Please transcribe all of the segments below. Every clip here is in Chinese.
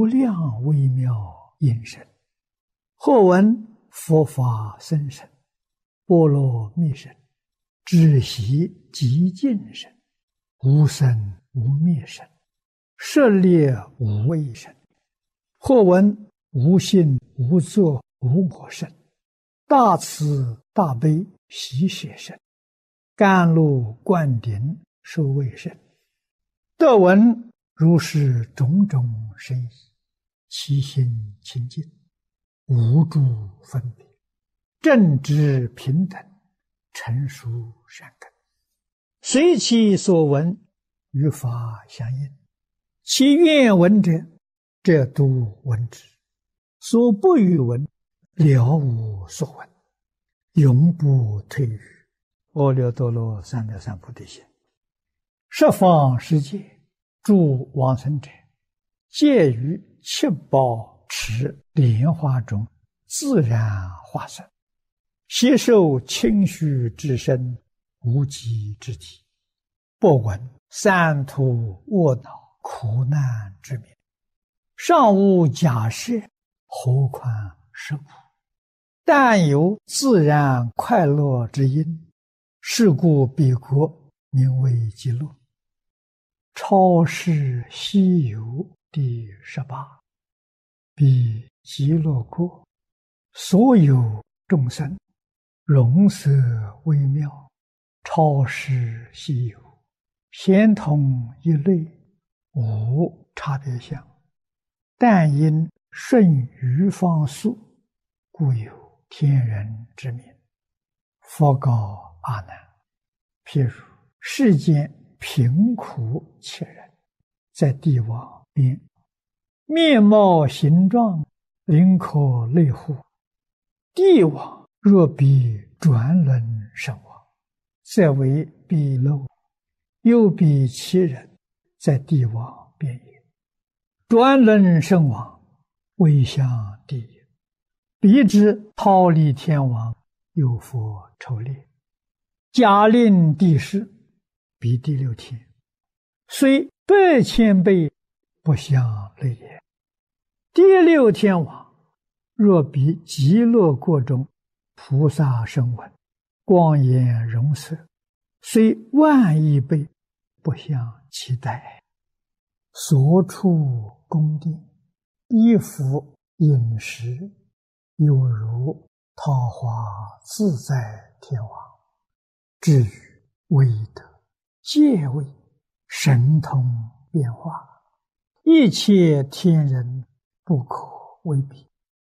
量微妙音声。或闻佛法僧声，波罗蜜声，知悉极尽声，无生无灭声，舍猎无畏声。或闻无性无作无我声，大慈大悲喜舍声，甘露灌顶受卫声。得闻如是种种声意，其心清净，无诸分别，正知平等，成熟善根。随其所闻，与法相应。其愿闻者，则度闻之；所不欲闻，了无所闻，永不退于阿耨多罗三藐三菩提心。十方世界诸往生者，皆于七宝池莲花中自然化身，悉受清虚之身，无极之体，不闻三途卧恼苦难之名，尚无假设，何况是苦？但有自然快乐之因，是故彼国名为极乐。超世西游第18。彼极乐国，所有众生，容色微妙，超世西游，咸同一类，无差别相。但因顺于方速，故有天人之名。佛告阿难：譬如世间贫苦切人，在地网边，面貌形状，灵可类乎？地网若比转轮身亡，则为彼漏；又比其人，在地网边也。转轮身亡，未向地也。彼之逃离天网，有佛抽猎，假令地势，彼第6天，虽100,000倍，不向类也。第6天网，若比极乐国中菩萨声闻，光颜容色，虽10000亿倍，不向其待。所处宫殿，衣服饮食，犹如桃花自在天王。至于威德、戒位、神通变化，一切天人不可为比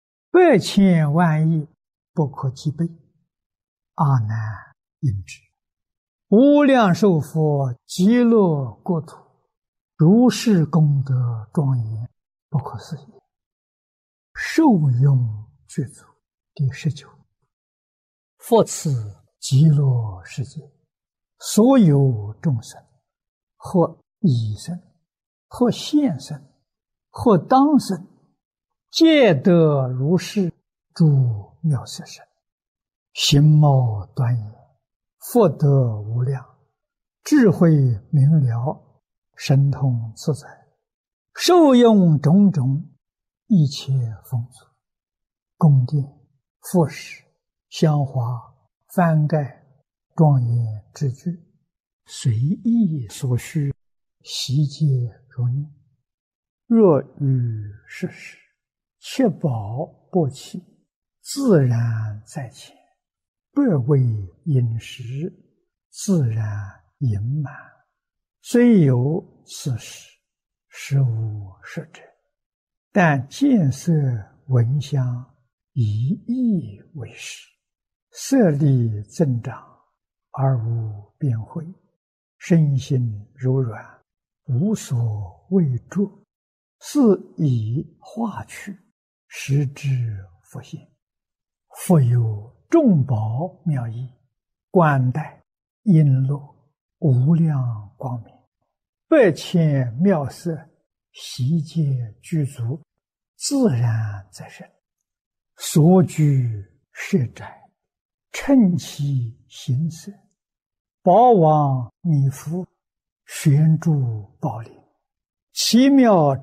，100,000万亿不可计备。阿难应知，无量寿佛极乐国土，如是功德庄严，不可思议。受用具足第19。复此极乐世界，所有众生，或已生，或现生，或当生，皆得如是诸妙色身，形貌端严，福德无量，智慧明了，神通自在，受用种种一切丰足，宫殿、服饰、香花、幡盖、庄严之具，随意所需，悉皆如念。若遇世事，七宝不弃，自然在前，不为饮食，自然盈满。虽有此事，实无实者，但见色闻香，以意为实，色力增长，而无边慧，身心柔软，无所畏著，是以化去，实之复现。复有众宝妙义，冠带璎珞，无量光明，100,000妙色，悉皆具足，自然在身。所居舍宅，称其形色，宝王弥覆，悬诸宝林，奇妙